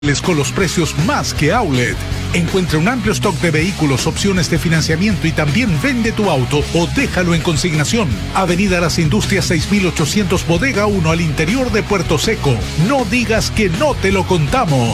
con los precios más que outlet. Encuentra un amplio stock de vehículos, opciones de financiamiento y también vende tu auto o déjalo en consignación. Avenida Las Industrias 6800 Bodega 1 al interior de Puerto Seco. No digas que no te lo contamos.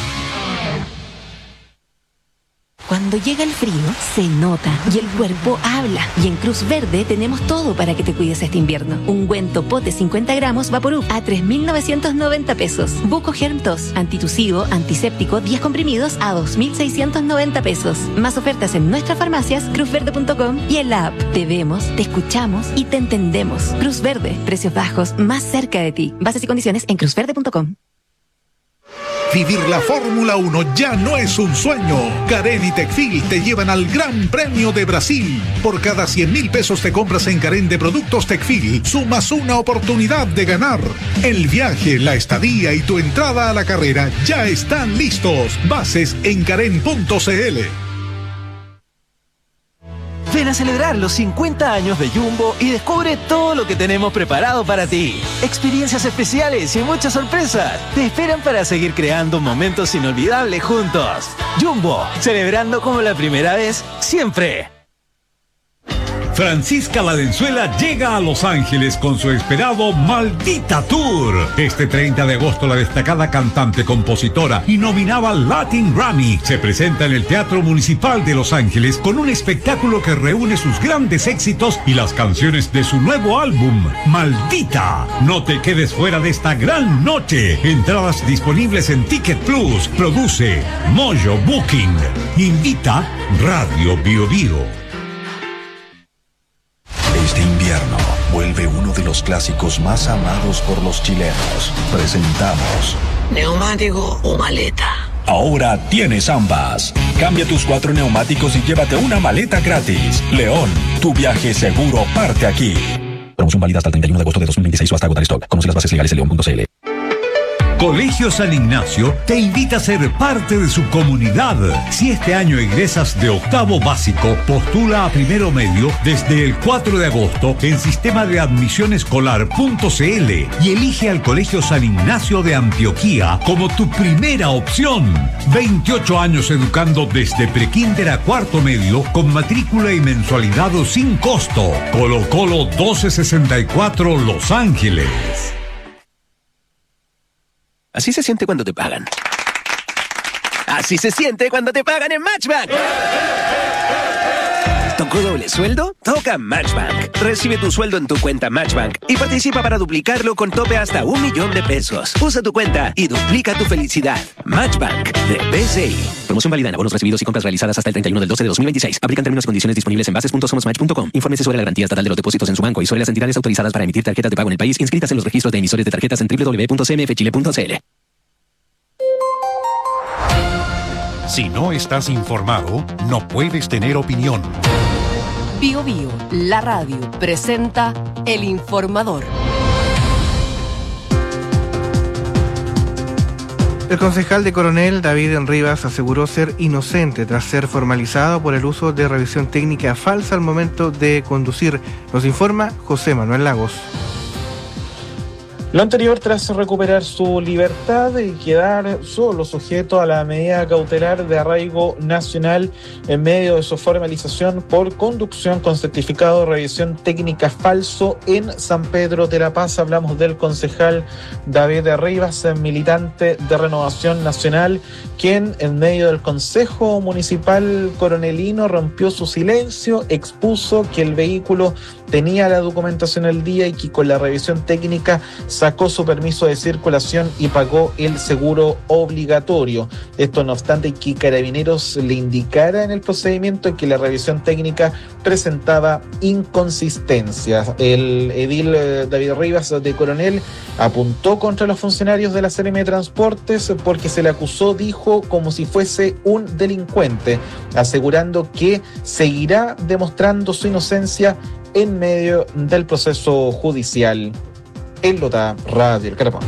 Cuando llega el frío, se nota y el cuerpo habla. Y en Cruz Verde tenemos todo para que te cuides este invierno. Ungüento pote 50 gramos Vaporub a 3.990 pesos. Buco Germ Tos, antitusivo, antiséptico, 10 comprimidos a 2.690 pesos. Más ofertas en nuestras farmacias, cruzverde.com y en la app. Te vemos, te escuchamos y te entendemos. Cruz Verde, precios bajos más cerca de ti. Bases y condiciones en cruzverde.com. Vivir la Fórmula 1 ya no es un sueño. Carén y Tecfil te llevan al Gran Premio de Brasil. Por cada 100.000 pesos de compras en Carén de productos Tecfil, sumas una oportunidad de ganar. El viaje, la estadía y tu entrada a la carrera ya están listos. Bases en carén.cl. Ven a celebrar los 50 años de Jumbo y descubre todo lo que tenemos preparado para ti. Experiencias especiales y muchas sorpresas te esperan para seguir creando momentos inolvidables juntos. Jumbo, celebrando como la primera vez, siempre. Francisca Valenzuela llega a Los Ángeles con su esperado Maldita Tour. Este 30 de agosto la destacada cantante, compositora y nominada al Latin Grammy se presenta en el Teatro Municipal de Los Ángeles con un espectáculo que reúne sus grandes éxitos y las canciones de su nuevo álbum, Maldita. No te quedes fuera de esta gran noche. Entradas disponibles en Ticket Plus. Produce Mojo Booking. Invita Radio Bio Bio. Este invierno vuelve uno de los clásicos más amados por los chilenos. Presentamos ¿neumático o maleta? Ahora tienes ambas. Cambia tus 4 neumáticos y llévate una maleta gratis. León, tu viaje seguro parte aquí. Promoción válida hasta el 31 de agosto de 2026 o hasta agotar stock. Conoce las bases legales en león.cl. Colegio San Ignacio te invita a ser parte de su comunidad. Si este año egresas de octavo básico, postula a primero medio desde el 4 de agosto en sistema de admisionescolar.cl y elige al Colegio San Ignacio de Antioquía como tu primera opción. 28 años educando desde prekinder a cuarto medio con matrícula y mensualidad sin costo. Colo Colo 1264 Los Ángeles. Así se siente cuando te pagan. Así se siente cuando te pagan en Matchbank. ¿Tocó doble sueldo? Toca Matchbank. Recibe tu sueldo en tu cuenta Matchbank y participa para duplicarlo con tope hasta 1 millón de pesos. Usa tu cuenta y duplica tu felicidad. Matchbank de BCI. Promoción válida en abonos recibidos y compras realizadas hasta el 31 del 12 de 2026. Aplican términos y condiciones disponibles en bases.somosmatch.com. Infórmese sobre la garantía estatal de los depósitos en su banco y sobre las entidades autorizadas para emitir tarjetas de pago en el país inscritas en los registros de emisores de tarjetas en www.cmfchile.cl. Si no estás informado, no puedes tener opinión. Bio Bio, la radio, presenta El Informador. El concejal de Coronel, David Rivas, aseguró ser inocente tras ser formalizado por el uso de revisión técnica falsa al momento de conducir. Nos informa José Manuel Lagos. Lo anterior tras recuperar su libertad y quedar solo sujeto a la medida cautelar de arraigo nacional en medio de su formalización por conducción con certificado de revisión técnica falso en San Pedro de la Paz. Hablamos del concejal David Rivas, militante de Renovación Nacional, quien en medio del Consejo Municipal Coronelino rompió su silencio, expuso que el vehículo tenía la documentación al día y que con la revisión técnica sacó su permiso de circulación y pagó el seguro obligatorio. Esto no obstante que Carabineros le indicara en el procedimiento que la revisión técnica presentaba inconsistencias. El edil David Rivas de Coronel apuntó contra los funcionarios de la CRM de Transportes porque se le acusó, dijo, como si fuese un delincuente, asegurando que seguirá demostrando su inocencia en medio del proceso judicial. En Lota, Radio El Carapón.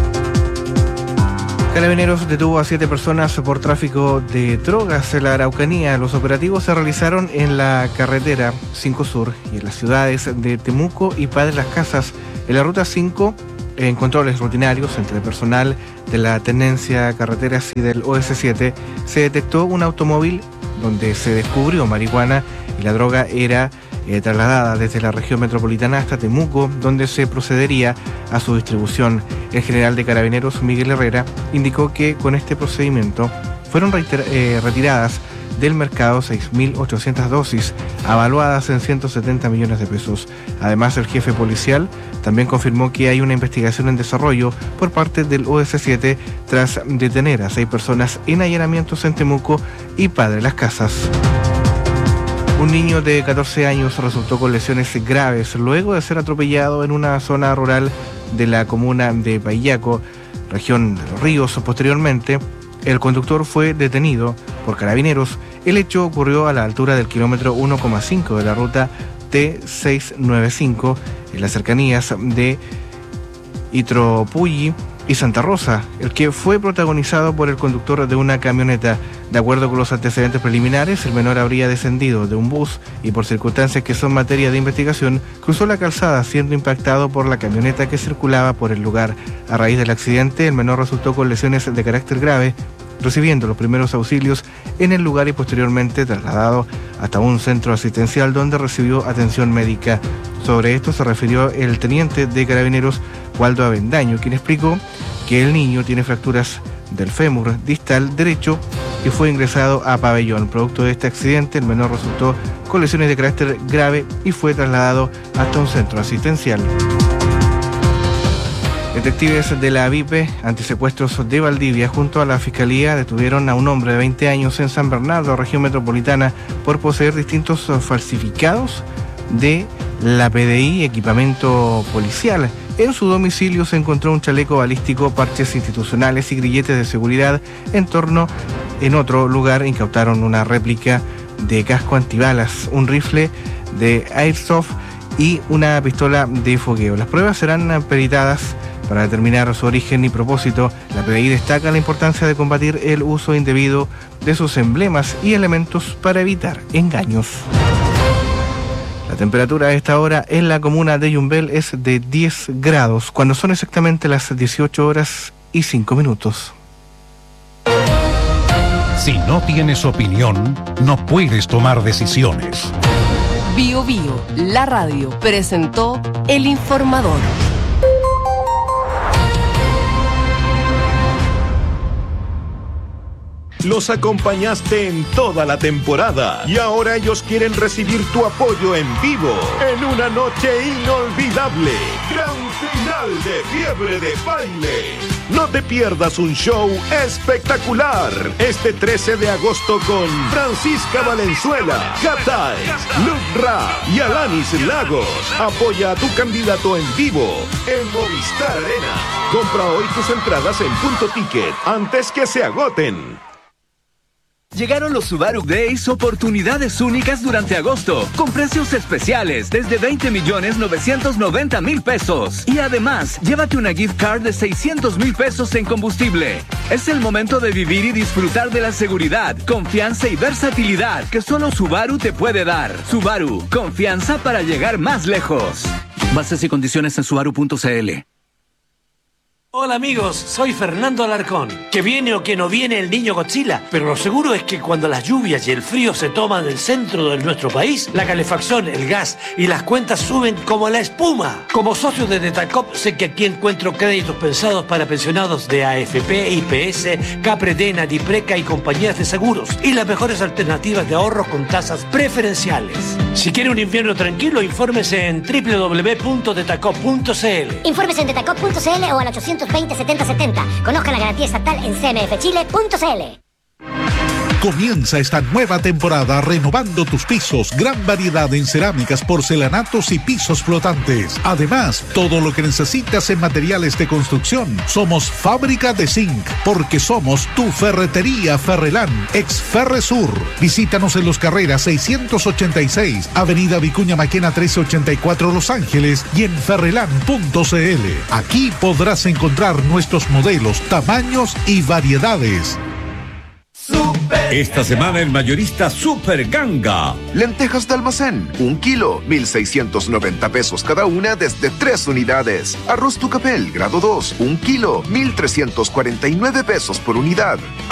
Carabineros detuvo a 7 personas por tráfico de drogas en la Araucanía. Los operativos se realizaron en la carretera 5 Sur y en las ciudades de Temuco y Padre Las Casas. En la ruta 5 En controles rutinarios entre personal de la Tenencia Carreteras y del OS7 se detectó un automóvil donde se descubrió marihuana y la droga era trasladada desde la región metropolitana hasta Temuco, donde se procedería a su distribución. El general de Carabineros, Miguel Herrera, indicó que con este procedimiento fueron retiradas del mercado 6.800 dosis, avaluadas en 170 millones de pesos. Además, el jefe policial también confirmó que hay una investigación en desarrollo por parte del OS7 tras detener a 6 personas en allanamientos en Temuco y Padre Las Casas. Un niño de 14 años resultó con lesiones graves luego de ser atropellado en una zona rural de la comuna de Paillaco, región de Los Ríos. Posteriormente, el conductor fue detenido por Carabineros. El hecho ocurrió a la altura del kilómetro 1,5 de la ruta T695, en las cercanías de Itropulli y Santa Rosa, el que fue protagonizado por el conductor de una camioneta. De acuerdo con los antecedentes preliminares, el menor habría descendido de un bus y, por circunstancias que son materia de investigación, cruzó la calzada siendo impactado por la camioneta que circulaba por el lugar. A raíz del accidente, el menor resultó con lesiones de carácter grave, recibiendo los primeros auxilios en el lugar y posteriormente trasladado hasta un centro asistencial donde recibió atención médica. Sobre esto se refirió el teniente de Carabineros, Waldo Avendaño, quien explicó que el niño tiene fracturas del fémur distal derecho y fue ingresado a pabellón. Producto de este accidente, el menor resultó con lesiones de carácter grave y fue trasladado hasta un centro asistencial. Detectives de la VIP Antisecuestros de Valdivia junto a la Fiscalía detuvieron a un hombre de 20 años en San Bernardo, región metropolitana, por poseer distintos falsificados de la PDI y equipamiento policial. En su domicilio se encontró un chaleco balístico, parches institucionales y grilletes de seguridad. En otro lugar incautaron una réplica de casco antibalas, un rifle de airsoft y una pistola de fogueo. Las pruebas serán peritadas para determinar su origen y propósito. La PDI destaca la importancia de combatir el uso indebido de sus emblemas y elementos para evitar engaños. La temperatura a esta hora en la comuna de Yumbel es de 10 grados, cuando son exactamente las 18 horas y 5 minutos. Si no tienes opinión, no puedes tomar decisiones. Bio Bio, la radio, presentó El Informador. Los acompañaste en toda la temporada y ahora ellos quieren recibir tu apoyo en vivo en una noche inolvidable. Gran final de Fiebre de Baile. No te pierdas un show espectacular este 13 de agosto con Francisca Valenzuela, Hatay, Luke Ra y Alanis Lagos. Apoya a tu candidato en vivo en Movistar Arena. Compra hoy tus entradas en Punto Ticket antes que se agoten. Llegaron los Subaru Days, oportunidades únicas durante agosto, con precios especiales desde 20.990.000 pesos. Y además, llévate una gift card de 600.000 pesos en combustible. Es el momento de vivir y disfrutar de la seguridad, confianza y versatilidad que solo Subaru te puede dar. Subaru, confianza para llegar más lejos. Bases y condiciones en subaru.cl. Hola amigos, soy Fernando Alarcón. Que viene o que no viene el niño Godzilla, pero lo seguro es que cuando las lluvias y el frío se toman el centro de nuestro país, la calefacción, el gas y las cuentas suben como la espuma. Como socio de Detacop, sé que aquí encuentro créditos pensados para pensionados de AFP, IPS, Capredena, Dipreca y compañías de seguros, y las mejores alternativas de ahorros con tasas preferenciales. Si quiere un invierno tranquilo, infórmese en www.detacop.cl. Infórmese en detacop.cl o al 820-7070. Conozca la garantía estatal en cmfchile.cl. Comienza esta nueva temporada renovando tus pisos. Gran variedad en cerámicas, porcelanatos y pisos flotantes. Además, todo lo que necesitas en materiales de construcción. Somos Fábrica de Zinc, porque somos tu ferretería Ferrelán, ex Ferresur. Visítanos en Los Carreras 686, Avenida Vicuña Maquena 1384 Los Ángeles y en ferrelán.cl. Aquí podrás encontrar nuestros modelos, tamaños y variedades. Esta semana el mayorista Super Ganga. Lentejas de almacén, 1 kilo, 1,690 pesos cada una desde 3 unidades. Arroz Tucapel, grado 2, 1 kilo, 1,349 pesos por unidad.